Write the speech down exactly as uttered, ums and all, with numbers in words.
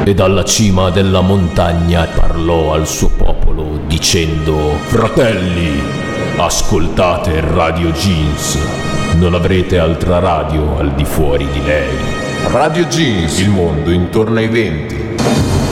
E dalla cima della montagna parlò al suo popolo dicendo: fratelli, ascoltate Radio Jeans. Non avrete altra radio al di fuori di lei. Radio Jeans, il mondo intorno ai venti.